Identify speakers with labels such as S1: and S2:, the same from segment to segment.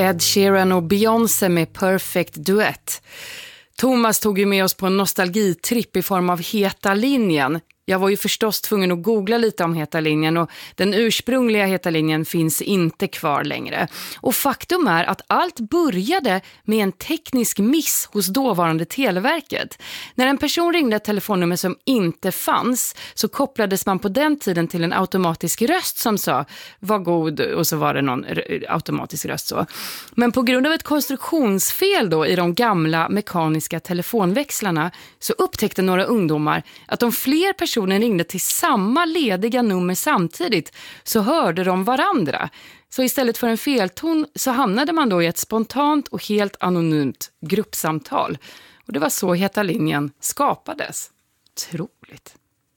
S1: Ed Sheeran och Beyoncé med Perfect Duet. Thomas tog ju med oss på en nostalgitripp i form av Heta linjen. Jag var ju förstås tvungen att googla lite om Heta linjen och den ursprungliga Heta linjen finns inte kvar längre. Och faktum är att allt började med en teknisk miss hos dåvarande Televerket. När en person ringde ett telefonnummer som inte fanns så kopplades man på den tiden till en automatisk röst som sa var god och så var det någon automatisk röst så. Men på grund av ett konstruktionsfel då i de gamla mekaniska telefonväxlarna så upptäckte några ungdomar att om fler personer ringde till samma lediga nummer samtidigt så hörde de varandra. Så istället för en felton så hamnade man då i ett spontant och helt anonymt gruppsamtal. Och det var så Heta linjen skapades. Otroligt.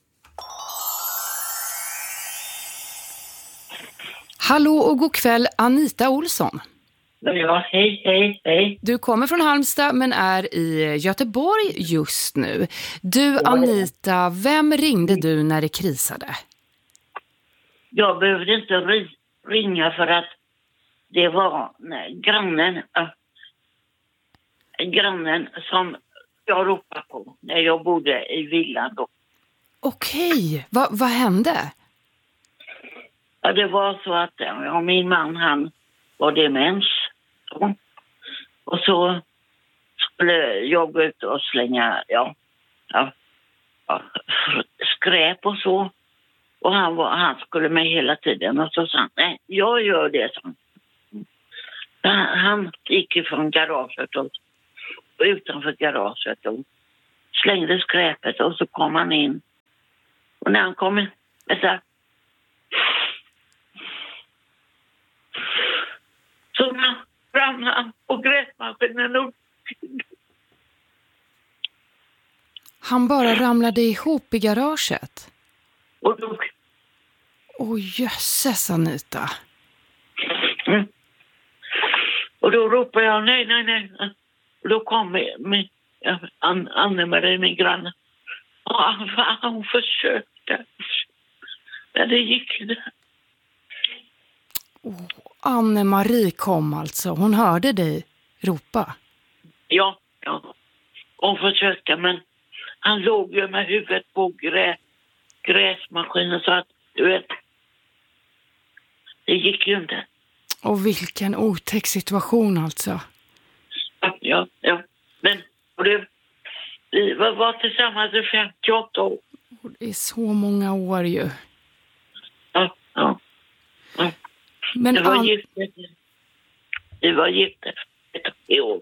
S1: Hallå och god kväll, Anita Olsson.
S2: Ja, hej.
S1: Du kommer från Halmstad men är i Göteborg just nu. Du Anita, vem ringde du när det krisade?
S2: Jag behövde inte ringa för att det var grannen som jag ropade på när jag bodde i villan då.
S1: Okej, vad hände?
S2: Ja, det var så att min man han var demens. Och så skulle jag gå ut och slänga skräp och så. Och han skulle med hela tiden. Och så sa han, nej, jag gör det. Han gick ifrån garaget och utanför garaget och slängde skräpet. Och så kom han in. Och när han kom in, så ramlade han på gräsmaskinen och
S1: han bara ramlade ihop i garaget.
S2: Och dog.
S1: Jösses Anita.
S2: Mm. Och då ropade jag nej. Och då kom Anne-Marie, min granne. Och hon försökte. Men det gick inte.
S1: Anne-Marie kom alltså. Hon hörde dig ropa.
S2: Ja. Hon försökte, men han låg ju med huvudet på gräsmaskinen så att, du vet, det gick ju inte.
S1: Och vilken otäck situation alltså.
S2: Ja. Men vi var tillsammans i 58 år.
S1: Det är så många år ju.
S2: Ja.
S1: Men
S2: vi var gifta i år.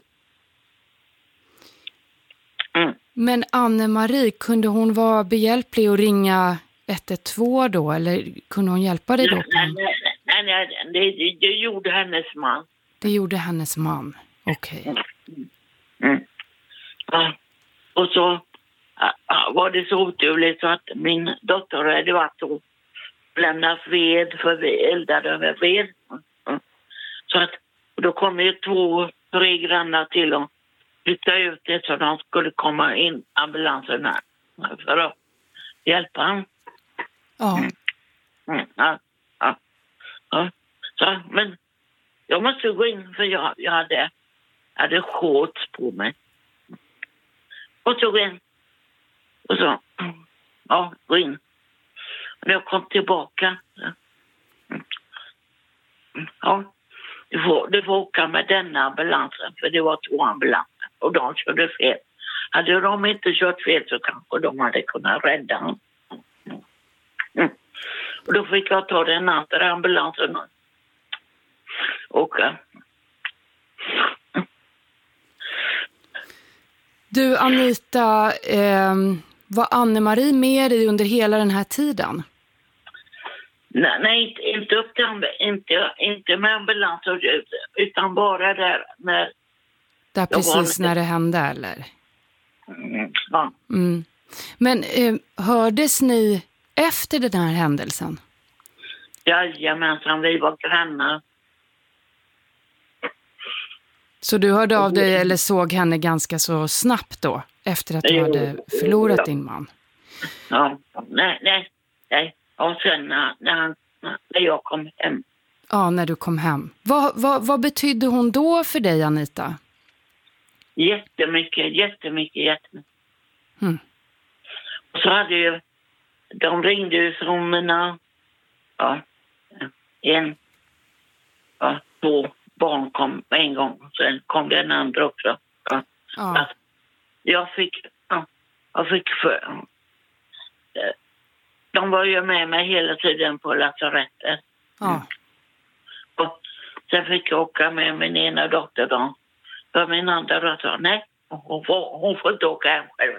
S2: Mm.
S1: Men Anne-Marie, kunde hon vara behjälplig och ringa 112 då? Eller kunde hon hjälpa dig då?
S2: Nej, det gjorde hennes man.
S1: Det gjorde hennes man, okej.
S2: Mm. Ja. Och så var det så oturligt så att min dotter hade varit och lämnat ved för vi eldade med ved. Så att då kom ju 2-3 grannar till och flytta ut det så de skulle komma in ambulanserna för att hjälpa honom.
S1: Ja.
S2: Ja. Så, men jag måste gå in för jag hade shorts på mig. Och så gå in. Och så, gå in. Och när jag kom tillbaka. Du får åka med denna ambulansen. För det var 2 ambulanser. Och de körde fel. Hade de inte kört fel så kanske de hade kunnat rädda honom. Och då fick jag ta den andra ambulansen. Och
S1: Du Anita, var Anne-Marie med dig under hela den här tiden?
S2: Nej, inte upp till inte med ambulansen utan bara där när...
S1: Där precis när det hände, eller?
S2: Ja.
S1: Mm. Men hördes ni efter den här händelsen?
S2: Jajamensan, vi var grannar.
S1: Så du hörde av dig eller såg henne ganska så snabbt då? Efter att du hade förlorat din man?
S2: Ja, nej. Och sen när jag kom hem.
S1: Ja, när du kom hem. Vad betydde hon då för dig, Anita?
S2: Jättemycket.
S1: Mm.
S2: Och så hade de ringde ju från mina, två barn kom en gång. Sen kom den andra också.
S1: Ja.
S2: Jag fick de var ju med mig hela tiden på lasarettet.
S1: Ja.
S2: Och sen fick jag åka med min ena dotter då. För min andra dotter, nej, hon får inte åka hem själv.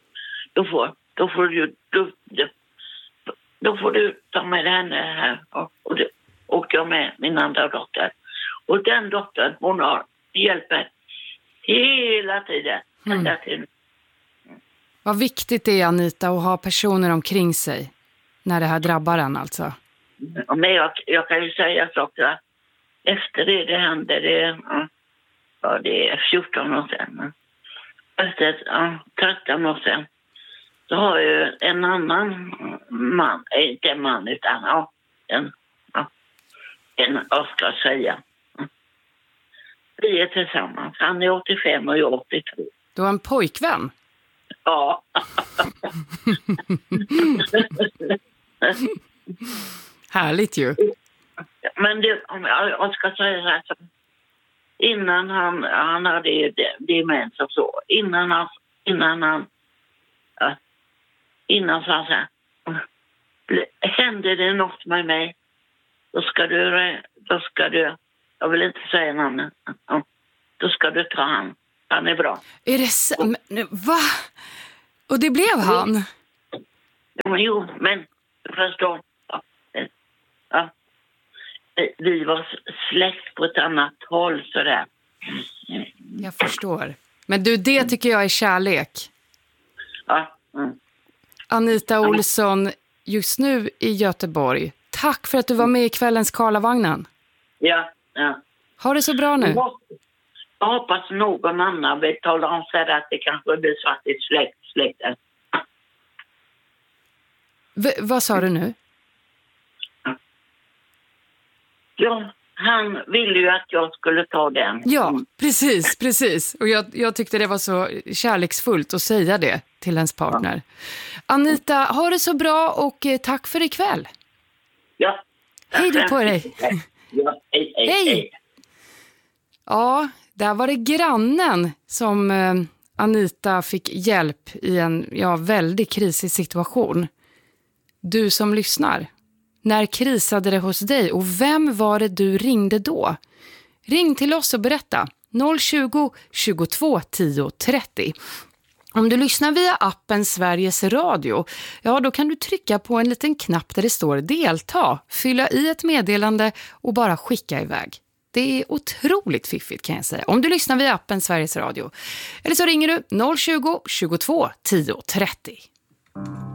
S2: Då får du ta med henne här. Och då åker jag med min andra dotter. Och den dottern, hon har hjälpt mig hela tiden. Ända till.
S1: Vad viktigt det är, Anita, att ha personer omkring sig när det här drabbar en alltså.
S2: Men jag kan ju säga saker att efter det hände, det är 14 år sedan. Efter 13 år sedan så har ju en annan man, inte en man utan vad ska jag säga. Vi är tillsammans. Han är 85 och jag är 82.
S1: Du har en pojkvän?
S2: Ja.
S1: Härligt ju.
S2: Men jag ska säga så här. Innan han hade demens och så. Innan så här. Händer det något med mig, då ska du, jag vill inte säga namnet. Då ska du ta han. Han är bra.
S1: Är det så? Va? Och det blev han?
S2: Jo, men förstår. Vi var släkt på ett annat håll sådär.
S1: Jag förstår. Men du, det tycker jag är kärlek.
S2: Ja.
S1: Anita Olsson, just nu i Göteborg. Tack för att du var med i kvällens Karlavagnen.
S2: Ja.
S1: Ha det så bra nu.
S2: Jag hoppas någon annan vill tala om sig att det kanske blir så att det är släkten.
S1: Vad sa du nu?
S2: Ja, han ville ju att jag skulle ta den.
S1: Ja, precis. Och jag tyckte det var så kärleksfullt att säga det till ens partner. Anita, ha det så bra och tack för ikväll.
S2: Ja.
S1: Hej då på dig.
S2: Ja, hej.
S1: Ja, där var det grannen som Anita fick hjälp i en väldigt krisig situation. Du som lyssnar. När krisade det hos dig och vem var det du ringde då? Ring till oss och berätta. 020 22 10 30. Om du lyssnar via appen Sveriges Radio, då kan du trycka på en liten knapp där det står delta, fylla i ett meddelande och bara skicka iväg. Det är otroligt fiffigt kan jag säga. Om du lyssnar via appen Sveriges Radio. Eller så ringer du 020 22 10 30.